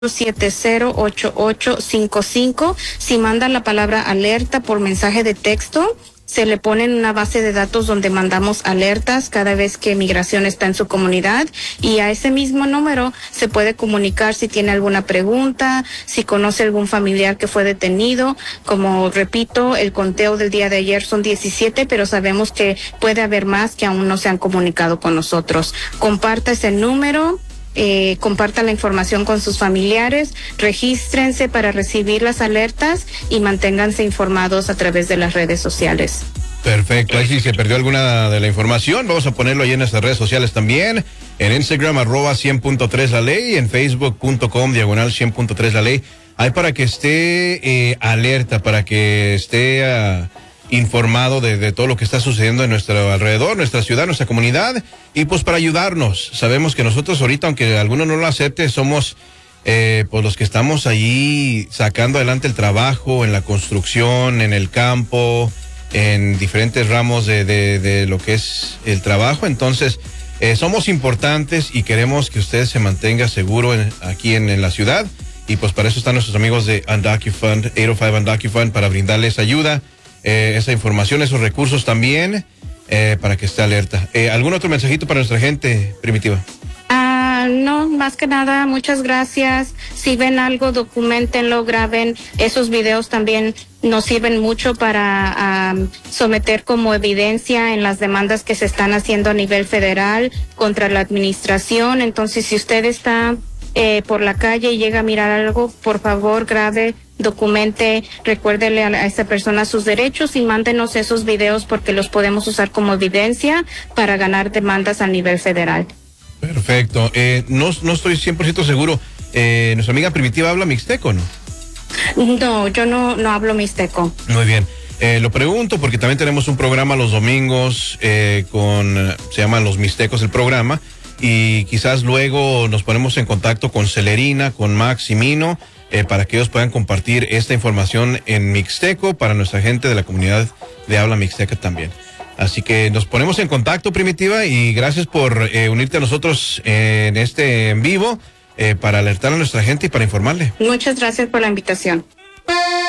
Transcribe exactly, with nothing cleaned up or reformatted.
siete cero ocho ocho cinco cinco. Si mandan la palabra alerta por mensaje de texto, se le pone en una base de datos donde mandamos alertas cada vez que migración está en su comunidad, y a ese mismo número se puede comunicar si tiene alguna pregunta, si conoce algún familiar que fue detenido. Como repito, el conteo del día de ayer son diecisiete, pero sabemos que puede haber más que aún no se han comunicado con nosotros. Comparta ese número. Eh, compartan la información con sus familiares, regístrense para recibir las alertas y manténganse informados a través de las redes sociales. Perfecto, ahí si se perdió alguna de la información, vamos a ponerlo ahí en nuestras redes sociales también, en Instagram arroba cien punto tres la ley, en facebook punto com diagonal cien punto tres la ley, ahí para que esté eh, alerta, para que esté uh, informado de, de todo lo que está sucediendo en nuestro alrededor, nuestra ciudad, nuestra comunidad, y pues para ayudarnos. Sabemos que nosotros ahorita, aunque alguno no lo acepte, somos eh, pues los que estamos allí sacando adelante el trabajo, en la construcción, en el campo, en diferentes ramos de, de, de lo que es el trabajo. Entonces, eh, somos importantes y queremos que usted se mantenga seguro en, aquí en, en la ciudad, y pues para eso están nuestros amigos de UndocuFund, ocho cero cinco UndocuFund, para brindarles ayuda. Eh, esa información, esos recursos también, eh, para que esté alerta. Eh, ¿Algún otro mensajito para nuestra gente, Primitiva? Ah, no, más que nada, muchas gracias. Si ven algo, documentenlo, graben. Esos videos también nos sirven mucho para um, someter como evidencia en las demandas que se están haciendo a nivel federal contra la administración. Entonces, si usted está eh, por la calle y llega a mirar algo, por favor, grabe, documente, recuérdele a, a esa persona sus derechos y mándenos esos videos, porque los podemos usar como evidencia para ganar demandas a nivel federal. Perfecto. Eh, no, no estoy cien por ciento seguro. Eh, ¿Nuestra amiga Primitiva habla mixteco, no? No, yo no, no hablo mixteco. Muy bien. Eh, lo pregunto porque también tenemos un programa los domingos eh, con, se llama Los Mixtecos el programa, y quizás luego nos ponemos en contacto con Celerina, con Max y Mino, Eh, para que ellos puedan compartir esta información en mixteco para nuestra gente de la comunidad de habla mixteca también. Así que nos ponemos en contacto, Primitiva, y gracias por eh, unirte a nosotros eh, en este en vivo eh, para alertar a nuestra gente y para informarle. Muchas gracias por la invitación.